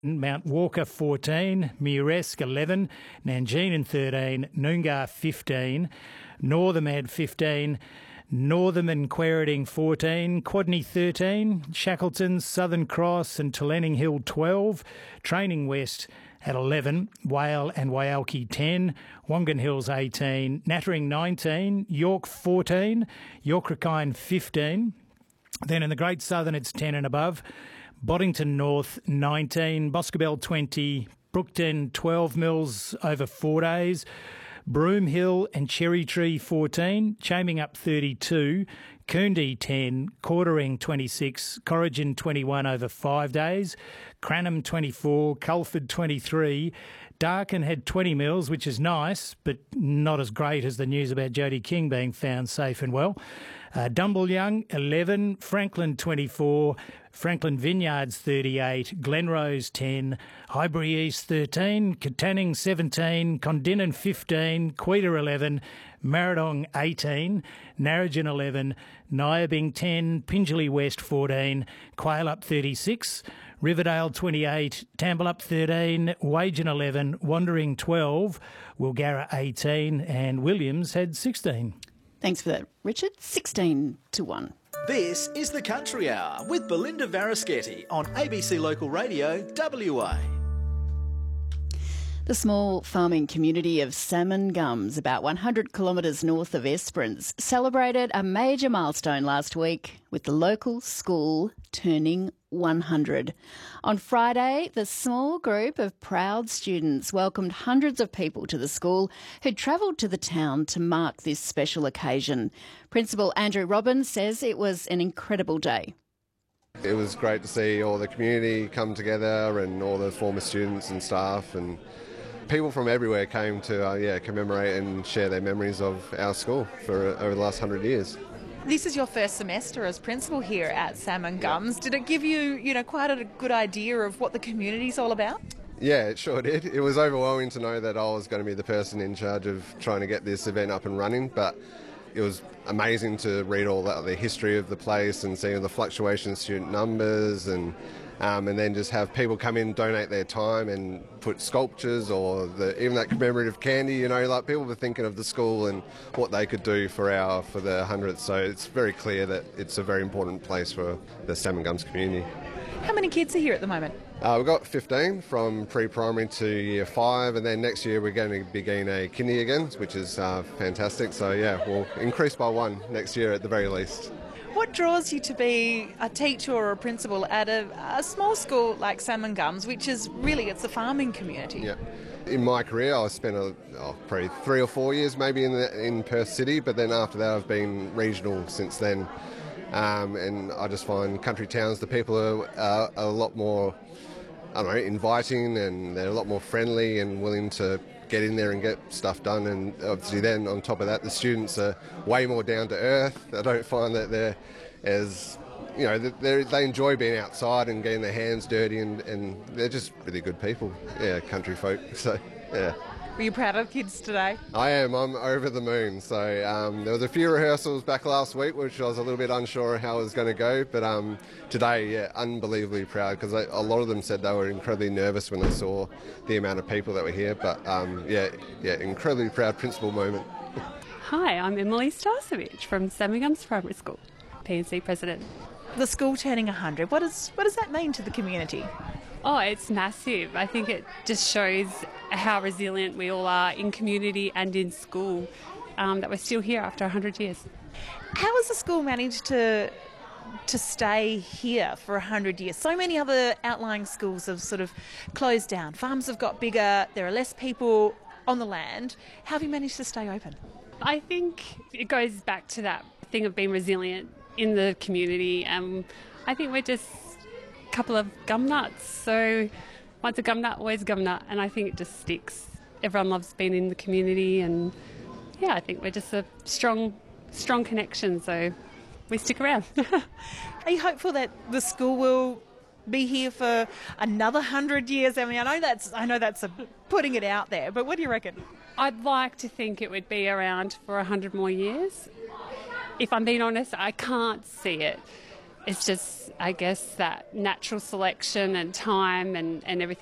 Mount Walker 14, Muresk 11, Nanjing 13, Noongar 15, Northern 15, Northam and Quairading 14, Quadney 13, Shackleton, Southern Cross and Toolenning Hill 12, Training West at 11, Whale and Waialki 10, Wongan Hills 18, Nattering 19, York 14, York Racine 15. Then in the Great Southern it's 10 and above, Boddington North 19, Boscobel 20, Brookden 12 mils over 4 days, Broome Hill and Cherry Tree 14, Chaming up 32, Coondy 10, Quartering 26, Corrigan 21 over 5 days, Cranham 24, Culford 23, Darkin had 20 mils, which is nice, but not as great as the news about Jodie King being found safe and well. Dumbleyoung 11, Franklin 24, Franklin Vineyards 38, Glenrose 10, Highbury East 13, Katanning 17, Condinnan 15, Quetta 11, Marradong 18, Narrogin 11, Nyabing 10, Pingelly West 14, Quail up 36, Riverdale 28, Tamballup 13, Wagen 11, Wandering 12, Wilgarra 18 and Williams had 16. Thanks for that, Richard. 16-1. This is the Country Hour with Belinda Varischetti on ABC Local Radio, WA. The small farming community of Salmon Gums, about 100 kilometres north of Esperance, celebrated a major milestone last week with the local school turning 100. On Friday, the small group of proud students welcomed hundreds of people to the school who travelled to the town to mark this special occasion. Principal Andrew Robbins says it was an incredible day. It was great to see all the community come together and all the former students and staff, and people from everywhere came to commemorate and share their memories of our school for over the last 100 years. This is your first semester as principal here at Salmon Gums. Did it give you, quite a good idea of what the community's all about? Yeah, it sure did. It was overwhelming to know that I was going to be the person in charge of trying to get this event up and running, but it was amazing to read all the history of the place and see the fluctuation in student numbers and then just have people come in, donate their time and put sculptures or even that commemorative candy, people were thinking of the school and what they could do for the 100th. So it's very clear that it's a very important place for the Salmon Gums community. How many kids are here at the moment? We've got 15 from pre-primary to year 5, and then next year we're going to begin a kindy again, which is fantastic. So we'll increase by 1 next year at the very least. What draws you to be a teacher or a principal at a small school like Salmon Gums, which is really, it's a farming community? Yeah. In my career, I spent probably 3 or 4 years maybe in Perth City, but then after that I've been regional since then. And I just find country towns, the people are a lot more, inviting, and they're a lot more friendly and willing to get in there and get stuff done. And obviously then on top of that, the students are way more down to earth. I don't find that they're as, they enjoy being outside and getting their hands dirty, and they're just really good people. Yeah, country folk. So, yeah. Were you proud of kids today? I am. I'm over the moon. So there was a few rehearsals back last week, which I was a little bit unsure how it was going to go. But today, unbelievably proud, because a lot of them said they were incredibly nervous when they saw the amount of people that were here. But incredibly proud principal moment. Hi, I'm Emily Starcevich from Salmon Gums Primary School, PNC President. The school turning 100, what does that mean to the community? Oh, it's massive. I think it just shows how resilient we all are in community and in school, that we're still here after 100 years. How has the school managed to stay here for 100 years? So many other outlying schools have sort of closed down. Farms have got bigger, there are less people on the land. How have you managed to stay open? I think it goes back to that thing of being resilient in the community. I think we're just a couple of gum nuts. So once a gum nut, always a gum nut. And I think it just sticks. Everyone loves being in the community, and I think we're just a strong connection. So we stick around. Are you hopeful that the school will be here for another 100 years? I mean, I know that's putting it out there, but what do you reckon? I'd like to think it would be around for 100 more years. If I'm being honest, I can't see it it's just, I guess, that natural selection and time and everything